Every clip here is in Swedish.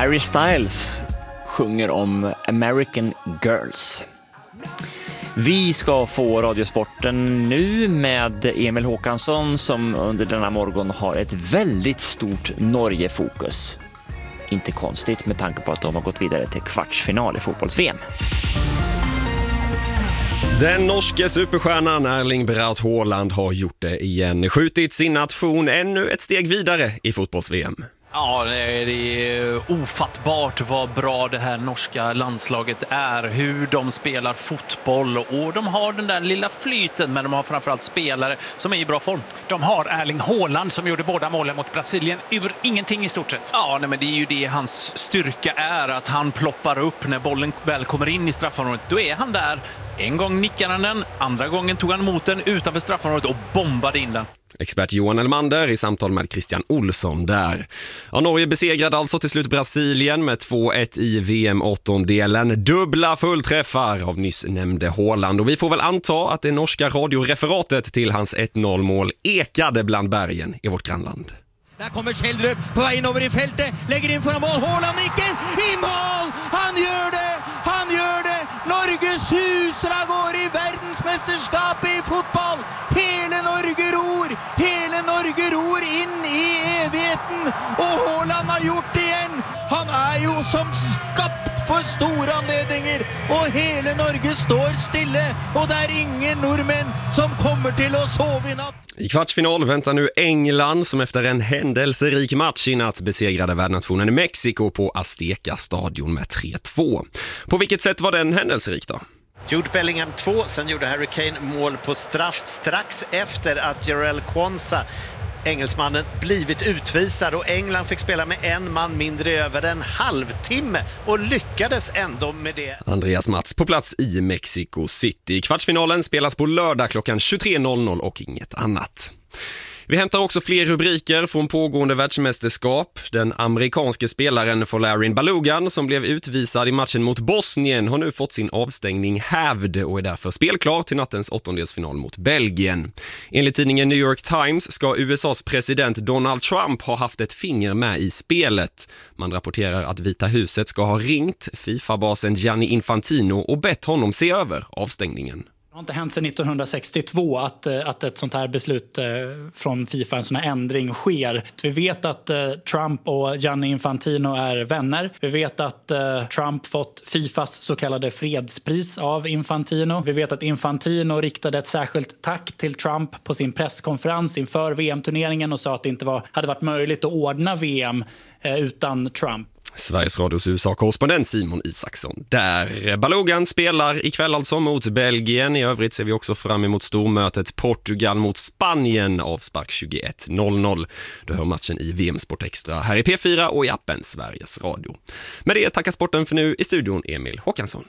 Harry Styles sjunger om American Girls. Vi ska få Radiosporten nu med Emil Håkansson som under denna morgon har ett väldigt stort Norge-fokus. Inte konstigt med tanke på att de har gått vidare till kvartsfinal i fotbolls-VM. Den norske superstjärnan Erling Braut Haaland har gjort det igen. Skjutit sin nation ännu ett steg vidare i fotbolls-VM. Ja, det är ofattbart vad bra det här norska landslaget är. Hur de spelar fotboll och de har den där lilla flyten, men de har framförallt spelare som är i bra form. De har Erling Haaland som gjorde båda målen mot Brasilien ur ingenting i stort sett. Ja, nej, men det är ju det hans styrka är, att han ploppar upp när bollen väl kommer in i straffområdet. Då är han där. En gång nickade han den, andra gången tog han emot den utanför straffområdet och bombade in den. Expert Johan Elmander i samtal med Christian Olsson där. Ja, Norge besegrade alltså till slut Brasilien med 2-1 i VM-åttondelen. Dubbla fullträffar av nyss nämnde Haaland. Och vi får väl anta att det norska radioreferatet till hans 1-0-mål ekade bland bergen i vårt grannland. Där kommer Kjeldrup på vägen över i fältet, lägger in för mål, Haaland nicken, i mål! Han gör det! Han gör det! Norges husra går i världsmästerskap i fotboll! Hela Norge ror in i evigheten, och Haaland har gjort det igen! Han är ju som skapt för stora anledningar, och hela Norge står stille, och det är ingen norrmän som kommer till att sova i natt. I kvartsfinal väntar nu England som efter en händelserik match i natt besegrade värdnationen Mexiko på Azteca-stadion med 3-2. På vilket sätt var den händelserik då? Jude Bellingham 2, sen gjorde Harry Kane mål på straff strax efter att Jarell Quansah, engelsmannen, blivit utvisad, och England fick spela med en man mindre över en halvtimme och lyckades ändå med det. Andreas Mats på plats i Mexico City. Kvartsfinalen spelas på lördag klockan 23.00 och inget annat. Vi hämtar också fler rubriker från pågående världsmästerskap. Den amerikanske spelaren Folarin Balogun som blev utvisad i matchen mot Bosnien har nu fått sin avstängning hävd och är därför spelklar till nattens åttondelsfinal mot Belgien. Enligt tidningen New York Times ska USAs president Donald Trump ha haft ett finger med i spelet. Man rapporterar att Vita huset ska ha ringt FIFA-basen Gianni Infantino och bett honom se över avstängningen. Det har inte hänt sedan 1962 att ett sånt här beslut från FIFA, en sån här ändring, sker. Vi vet att Trump och Gianni Infantino är vänner. Vi vet att Trump fått FIFAs så kallade fredspris av Infantino. Vi vet att Infantino riktade ett särskilt tack till Trump på sin presskonferens inför VM-turneringen och sa att det inte hade varit möjligt att ordna VM utan Trump. Sveriges Radios USA-korrespondent Simon Isaksson. Där Balogun spelar ikväll alltså mot Belgien. I övrigt ser vi också fram emot stormötet Portugal mot Spanien, avspark 21.00. Du hör matchen i VM Sport Extra här i P4 och i appen Sveriges Radio. Med det tackar sporten för nu. I studion Emil Håkansson.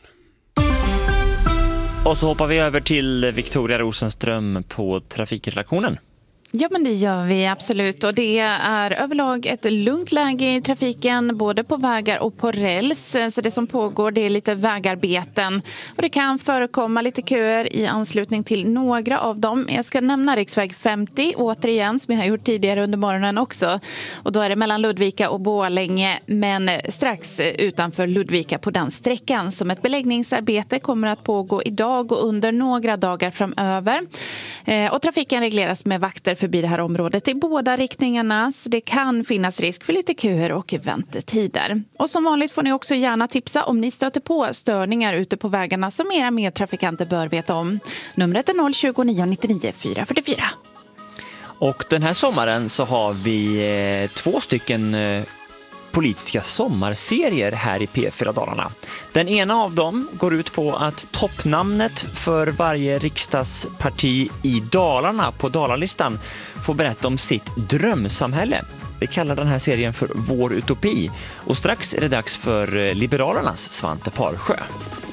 Och så hoppar vi över till Victoria Rosenström på trafikredaktionen. Ja, men det gör vi absolut, och det är överlag ett lugnt läge i trafiken både på vägar och på räls. Så det som pågår, det är lite vägarbeten och det kan förekomma lite köer i anslutning till några av dem. Jag ska nämna riksväg 50 återigen, som jag har gjort tidigare under morgonen också, och då är det mellan Ludvika och Borlänge, men strax utanför Ludvika på den sträckan, som ett beläggningsarbete kommer att pågå idag och under några dagar framöver. Och trafiken regleras med vakter förbi det här området i båda riktningarna, så det kan finnas risk för lite köer och väntetider. Och som vanligt får ni också gärna tipsa om ni stöter på störningar ute på vägarna som era medtrafikanter bör veta om. Numret är 020 99 444. Och den här sommaren så har vi 2 stycken politiska sommarserier här i P4 Dalarna. Den ena av dem går ut på att toppnamnet för varje riksdagsparti i Dalarna på Dalarlistan får berätta om sitt drömsamhälle. Vi kallar den här serien för Vår utopi, och strax är det dags för Liberalernas Svante Parsjö.